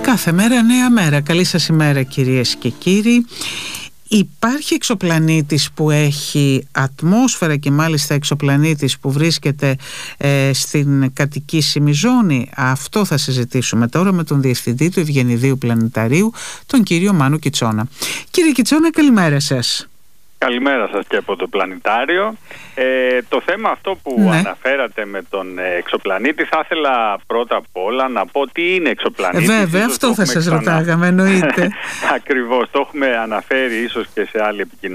Κάθε μέρα νέα μέρα. Καλή σας ημέρα κυρίες και κύριοι. Υπάρχει εξωπλανήτης που έχει ατμόσφαιρα και μάλιστα εξωπλανήτης που βρίσκεται στην κατοικήσιμη ζώνη. Αυτό θα συζητήσουμε τώρα με τον Διευθυντή του Ευγενιδίου Πλανηταρίου, τον κύριο Μάνο Κιτσόνα. Κύριε Κιτσόνα, καλημέρα σας. Καλημέρα σας και από το Πλανητάριο. Το θέμα αυτό που αναφέρατε με τον εξωπλανήτη, θα ήθελα πρώτα απ' όλα να πω τι είναι εξωπλανήτης. Βέβαια, αυτό θα σας ρωτάγαμε, εννοείται. Ακριβώς, το έχουμε αναφέρει ίσως και σε άλλη επικοινωνία.